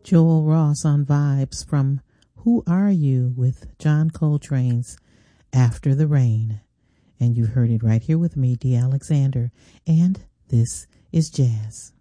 Joel Ross on Vibes from Who Are You with John Coltrane's After the Rain. And you heard it right here with me, Dee Alexander. And this is Jazz.